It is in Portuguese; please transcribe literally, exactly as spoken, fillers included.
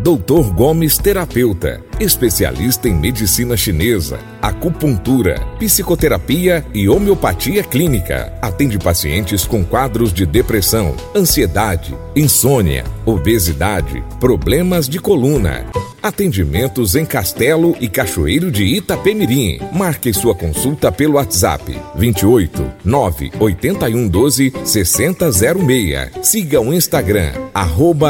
doutor Gomes Terapeuta, especialista em medicina chinesa, acupuntura, psicoterapia e homeopatia clínica. Atende pacientes com quadros de depressão, ansiedade, insônia, obesidade, problemas de coluna. Atendimentos em Castelo e Cachoeiro de Itapemirim. Marque sua consulta pelo WhatsApp vinte e oito, nove oito um, doze, sessenta zero seis. Siga o Instagram, arroba